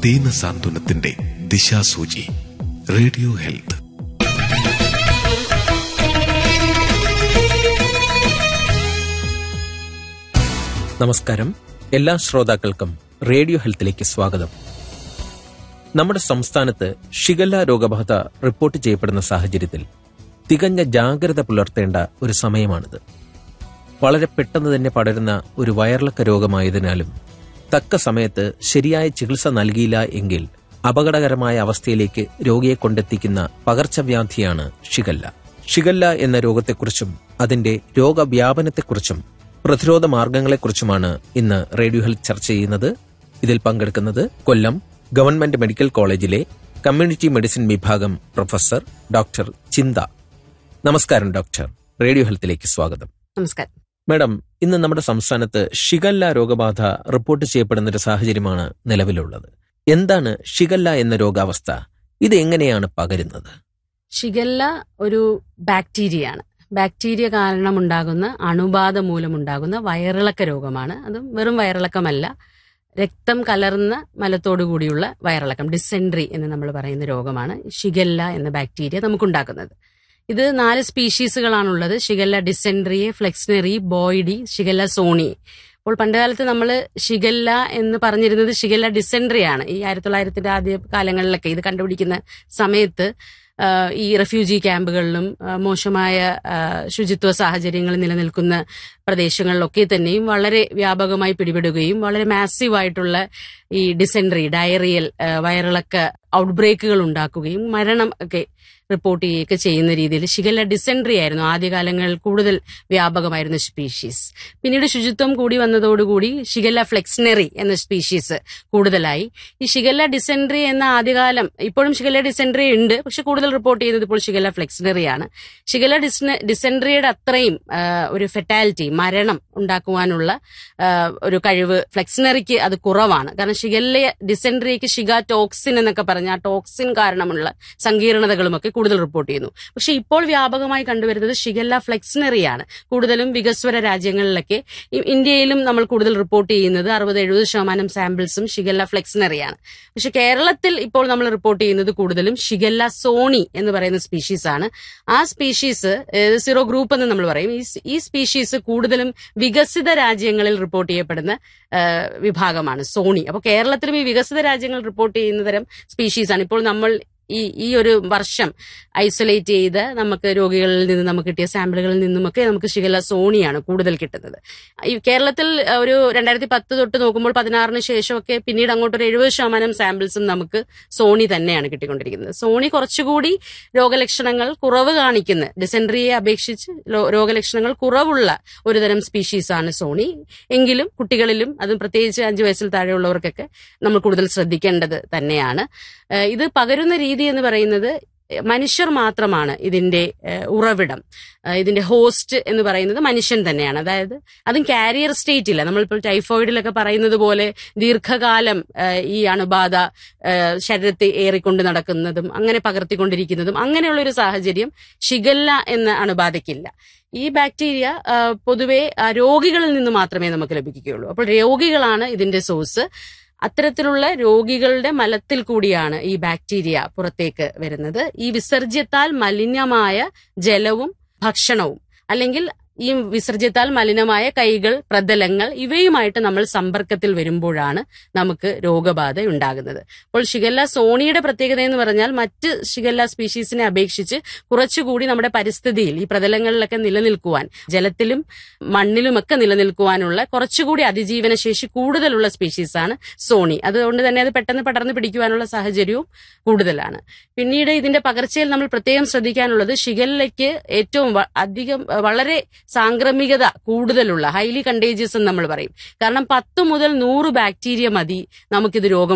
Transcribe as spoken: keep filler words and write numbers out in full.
ദീനസാന്ത്വനത്തിന്റെ ദിശാസൂചി. Radio health. നമസ്കാരം. എല്ലാ ശ്രോതാക്കൾക്കും റേഡിയോ ഹെൽത്തിലേക്ക് സ്വാഗതം. നമ്മുടെ സംസ്ഥാനത്ത് ഷിഗല്ല രോഗബാധ റിപ്പോർട്ട് ചെയ്യപ്പെടുന്ന സാഹചര്യത്തിൽ തികഞ്ഞ ജാഗ്രത പുലർത്തേണ്ട ഒരു സമയമാണിത്. വളരെ പെട്ടെന്ന് തന്നെ പടരുന്ന ഒരു വയറിളക്ക രോഗമായതിനാലും തക്ക സമയത്ത് ശരിയായ ചികിത്സ നൽകിയില്ല എങ്കിൽ അപകടകരമായ അവസ്ഥയിലേക്ക് രോഗിയെ കൊണ്ടെത്തിക്കുന്ന പകർച്ചവ്യാധിയാണ് ഷിഗല്ല. ഷിഗല്ല എന്ന രോഗത്തെക്കുറിച്ചും അതിന്റെ രോഗവ്യാപനത്തെക്കുറിച്ചും പ്രതിരോധ മാർഗങ്ങളെക്കുറിച്ചുമാണ് ഇന്ന് റേഡിയോ ഹെൽത്ത് ചർച്ച ചെയ്യുന്നത്. ഇതിൽ പങ്കെടുക്കുന്നത് കൊല്ലം ഗവൺമെന്റ് മെഡിക്കൽ കോളേജിലെ കമ്മ്യൂണിറ്റി മെഡിസിൻ വിഭാഗം പ്രൊഫസർ ഡോക്ടർ ചിന്ത. നമസ്കാരം ഡോക്ടർ. റേഡിയോ ഹെൽത്തിലേക്ക് സ്വാഗതം. നമസ്കാരം മാഡം. ഇന്ന് നമ്മുടെ സംസ്ഥാനത്ത് ഷിഗല്ല രോഗബാധ റിപ്പോർട്ട് ചെയ്യപ്പെടുന്ന ഒരു സാഹചര്യമാണ് നിലവിലുള്ളത്. എന്താണ് ഷിഗല്ല എന്ന രോഗാവസ്ഥ? ഇത് എങ്ങനെയാണ് പകരുന്നത്? ഷിഗല്ല ഒരു ബാക്ടീരിയയാണ്. ബാക്ടീരിയ കാരണമുണ്ടാകുന്ന അണുബാധ മൂലമുണ്ടാകുന്ന വയറിളക്ക രോഗമാണ്. അതും വെറും വയറിളക്കമല്ല, രക്തം കലർന്ന മലത്തോടുകൂടിയുള്ള വയറിളക്കം, ഡിസെൻട്രി എന്ന് നമ്മൾ പറയുന്ന രോഗമാണ് ഷിഗല്ല എന്ന ബാക്ടീരിയ നമുക്കുണ്ടാക്കുന്നത്. ഇത് നാല് സ്പീഷീസുകളാണുള്ളത്: shigella dysenteriae, flexneri, boydii, shigella Sony. അപ്പോൾ പണ്ടുകാലത്ത് നമ്മൾ ഷിഗല്ല എന്ന് പറഞ്ഞിരുന്നത് ഷിഗല്ല ഡിസെൻട്രി ആണ്. ഈ ആയിരത്തി തൊള്ളായിരത്തിന്റെ ആദ്യ കാലങ്ങളിലൊക്കെ ഇത് കണ്ടുപിടിക്കുന്ന സമയത്ത് ഈ റെഫ്യൂജി ക്യാമ്പുകളിലും മോശമായ ശുചിത്വ സാഹചര്യങ്ങൾ നിലനിൽക്കുന്ന പ്രദേശങ്ങളിലൊക്കെ തന്നെയും വളരെ വ്യാപകമായി പിടിപെടുകയും വളരെ മാസീവായിട്ടുള്ള ഈ ഡിസെൻട്രി, ഡയറിയൽ വയറിളക്ക ഔട്ട്ബ്രേക്കുകൾ ഉണ്ടാക്കുകയും മരണം ഒക്കെ റിപ്പോർട്ട് ചെയ്യുകയൊക്കെ ചെയ്യുന്ന രീതിയിൽ ഷിഗല്ല ഡിസെൻട്രി ആയിരുന്നു ആദ്യകാലങ്ങളിൽ കൂടുതൽ വ്യാപകമായിരുന്ന സ്പീഷീസ്. പിന്നീട് ശുചിത്വം കൂടി വന്നതോടുകൂടി ഷിഗല്ല ഫ്ലെക്സ്നറി എന്ന സ്പീഷീസ് കൂടുതലായി. ഈ ഷിഗല്ല ഡിസെൻട്രി എന്ന ആദ്യകാലം, ഇപ്പോഴും ഷിഗല്ല ഡിസെൻട്രി ഉണ്ട്, പക്ഷെ കൂടുതൽ റിപ്പോർട്ട് ചെയ്യുന്നത് ഇപ്പോൾ ഷിഗല്ല ഫ്ലെക്സ്നറിയാണ്. ഷിഗല്ല ഡിസെൻട്രിയുടെ അത്രയും ഒരു ഫെറ്റാലിറ്റി, മരണം ഉണ്ടാക്കുവാനുള്ള ഒരു കഴിവ് ഫ്ലെക്സ്നറിക്ക് അത് കുറവാണ്. കാരണം ഷിഗല്ല ഡിസെൻട്രിക്ക് ഷിഗ ടോക്സിൻ എന്നൊക്കെ പറഞ്ഞ ആ ടോക്സിൻ കാരണമുള്ള സങ്കീർണതകളുമൊക്കെ കൂടുതൽ റിപ്പോർട്ട് ചെയ്യുന്നു. പക്ഷെ ഇപ്പോൾ വ്യാപകമായി കണ്ടുവരുന്നത് ഷിഗല്ല ഫ്ലെക്സ്നറിയാണ്. കൂടുതലും വികസ്വര രാജ്യങ്ങളിലൊക്കെ, ഇന്ത്യയിലും നമ്മൾ കൂടുതൽ റിപ്പോർട്ട് ചെയ്യുന്നത് അറുപത് എഴുപത് ശതമാനം സാമ്പിൾസും ഷിഗല്ല ഫ്ലെക്സ്നറിയാണ്. പക്ഷെ കേരളത്തിൽ ഇപ്പോൾ നമ്മൾ റിപ്പോർട്ട് ചെയ്യുന്നത് കൂടുതലും ഷിഗല്ല സോണി എന്ന് പറയുന്ന സ്പീഷീസ് ആണ്. ആ സ്പീഷീസ് സീറോ ഗ്രൂപ്പ് എന്ന് നമ്മൾ പറയും. ഈ സ്പീഷീസ് കൂടുതലും വികസിത രാജ്യങ്ങളിൽ റിപ്പോർട്ട് ചെയ്യപ്പെടുന്ന വിഭാഗമാണ് സോണി. അപ്പോൾ കേരളത്തിലും ഈ വികസിത രാജ്യങ്ങൾ റിപ്പോർട്ട് ചെയ്യുന്ന തരം സ്പീഷീസാണ് ഇപ്പോൾ നമ്മൾ ഈ ഈ ഒരു വർഷം ഐസൊലേറ്റ് ചെയ്ത് നമുക്ക് രോഗികളിൽ നിന്ന് നമുക്ക് കിട്ടിയ സാമ്പിളുകളിൽ നിന്നുമൊക്കെ നമുക്ക് ഷിഗല്ല സോണിയാണ് കൂടുതൽ കിട്ടുന്നത്. ഈ കേരളത്തിൽ ഒരു രണ്ടായിരത്തി പത്ത് തൊട്ട് നോക്കുമ്പോൾ പതിനാറിന് ശേഷമൊക്കെ പിന്നീട് അങ്ങോട്ടൊരു എഴുപത് ശതമാനം സാമ്പിൾസും നമുക്ക് സോണി തന്നെയാണ് കിട്ടിക്കൊണ്ടിരിക്കുന്നത്. സോണി കുറച്ചുകൂടി രോഗലക്ഷണങ്ങൾ കുറവ് കാണിക്കുന്ന, ഡിസെൻട്രിയെ അപേക്ഷിച്ച് രോഗലക്ഷണങ്ങൾ കുറവുള്ള ഒരു തരം സ്പീഷീസാണ് സോണി. എങ്കിലും കുട്ടികളിലും, അതും പ്രത്യേകിച്ച് അഞ്ചു വയസ്സിൽ താഴെയുള്ളവർക്കൊക്കെ നമ്മൾ കൂടുതൽ ശ്രദ്ധിക്കേണ്ടത് തന്നെയാണ്. ഇത് പകരുന്ന രീതി എന്ന് പറയുന്നത് മനുഷ്യർ മാത്രമാണ് ഇതിന്റെ ഉറവിടം. ഇതിന്റെ ഹോസ്റ്റ് എന്ന് പറയുന്നത് മനുഷ്യൻ തന്നെയാണ്. അതായത് അതും കാരിയർ സ്റ്റേറ്റില്ല. നമ്മളിപ്പോൾ ടൈഫോയിഡിലൊക്കെ പറയുന്നത് പോലെ ദീർഘകാലം ഈ അണുബാധ ശരീരത്തെ ഏറിക്കൊണ്ട് നടക്കുന്നതും അങ്ങനെ പകർത്തിക്കൊണ്ടിരിക്കുന്നതും അങ്ങനെയുള്ള ഒരു സാഹചര്യം ഷിഗല്ല എന്ന അണുബാധയ്ക്കില്ല. ഈ ബാക്ടീരിയ പൊതുവെ രോഗികളിൽ നിന്ന് മാത്രമേ നമുക്ക് ലഭിക്കുകയുള്ളൂ. അപ്പോൾ രോഗികളാണ് ഇതിന്റെ സോഴ്സ്. അത്തരത്തിലുള്ള രോഗികളുടെ മലത്തിൽ കൂടിയാണ് ഈ ബാക്ടീരിയ പുറത്തേക്ക് വരുന്നത്. ഈ വിസർജ്യത്താൽ മലിനമായ ജലവും ഭക്ഷണവും, അല്ലെങ്കിൽ ഈ വിസർജ്യത്താൽ മലിനമായ കൈകൾ, പ്രതലങ്ങൾ ഇവയുമായിട്ട് നമ്മൾ സമ്പർക്കത്തിൽ വരുമ്പോഴാണ് നമുക്ക് രോഗബാധ ഉണ്ടാകുന്നത്. അപ്പോൾ ഷിഗല്ല സോണിയുടെ പ്രത്യേകത എന്ന് പറഞ്ഞാൽ മറ്റ് ഷിഗല്ല സ്പീഷീസിനെ അപേക്ഷിച്ച് കുറച്ചുകൂടി നമ്മുടെ പരിസ്ഥിതിയിൽ ഈ പ്രതലങ്ങളിലൊക്കെ നിലനിൽക്കുവാൻ, ജലത്തിലും മണ്ണിലുമൊക്കെ നിലനിൽക്കുവാനുള്ള കുറച്ചുകൂടി അതിജീവന ശേഷി കൂടുതലുള്ള സ്പീഷീസാണ് സോണി. അതുകൊണ്ട് തന്നെ അത് പെട്ടെന്ന് പടർന്നു പിടിക്കുവാനുള്ള സാഹചര്യവും കൂടുതലാണ്. പിന്നീട് ഇതിന്റെ പകർച്ചയിൽ നമ്മൾ പ്രത്യേകം ശ്രദ്ധിക്കാനുള്ളത് ഷിഗല്ലയ്ക്ക് ഏറ്റവും അധികം വളരെ സാംക്രമികത കൂടുതലുള്ള, ഹൈലി കണ്ടേജിയസ് എന്ന് നമ്മൾ പറയും. കാരണം പത്ത് മുതൽ നൂറ് ബാക്ടീരിയ മതി നമുക്കിത് രോഗം